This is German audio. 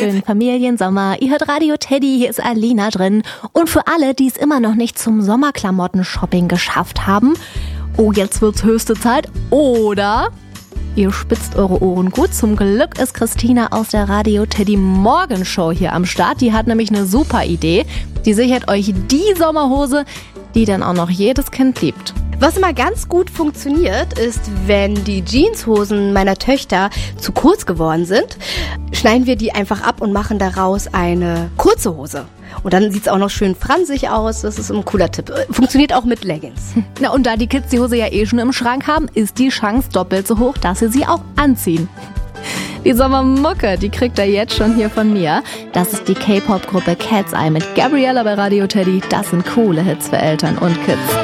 schönen Familiensommer. Ihr hört Radio Teddy, hier ist Alina drin. Und für alle, die es immer noch nicht zum Sommerklamotten-Shopping geschafft haben, oh, jetzt wird's höchste Zeit. Oder ihr spitzt eure Ohren gut. Zum Glück ist Christina aus der Radio Teddy Morgenshow hier am Start. Die hat nämlich eine super Idee. Die sichert euch die Sommerhose, die dann auch noch jedes Kind liebt. Was immer ganz gut funktioniert, ist, wenn die Jeanshosen meiner Töchter zu kurz geworden sind, schneiden wir die einfach ab und machen daraus eine kurze Hose. Und dann sieht es auch noch schön fransig aus. Das ist ein cooler Tipp. Funktioniert auch mit Leggings. Na, und da die Kids die Hose ja schon im Schrank haben, ist die Chance doppelt so hoch, dass sie sie auch anziehen. Die Sommermucke, die kriegt ihr jetzt schon hier von mir. Das ist die K-Pop-Gruppe Cat's Eye mit Gabriella bei Radio Teddy. Das sind coole Hits für Eltern und Kids.